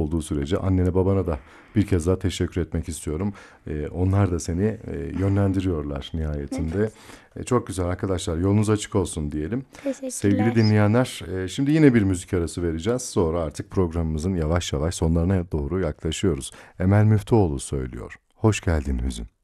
olduğu sürece annene babana da bir kez daha teşekkür etmek istiyorum. Onlar da seni yönlendiriyorlar nihayetinde. Çok güzel arkadaşlar, yolunuz açık olsun diyelim. Sevgili Teşekkürler. dinleyenler, şimdi yine bir müzik arası vereceğiz. Sonra artık programımızın yavaş yavaş sonlarına doğru yaklaşıyoruz. Emel Müftüoğlu söylüyor. Hoş geldin hüzün.